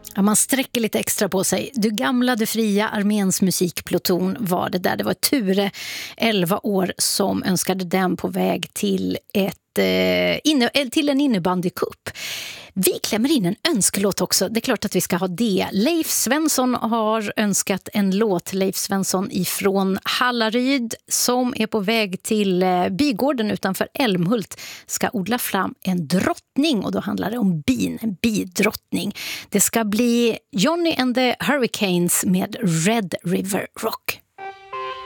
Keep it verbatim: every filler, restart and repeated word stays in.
Ja, man sträcker lite extra på sig. Du gamla, du fria, arméns musikpluton var det där. Det var Ture, elva år, som önskade den på väg till ett eh, inne, till en innebandycup. Vi klämmer in en önskelåt också. Det är klart att vi ska ha det. Leif Svensson har önskat en låt. Leif Svensson ifrån Hallaryd, som är på väg till bygården utanför Älmhult, ska odla fram en drottning, och då handlar det om bin, en bidrottning. Det ska bli Johnny and the Hurricanes med Red River Rock.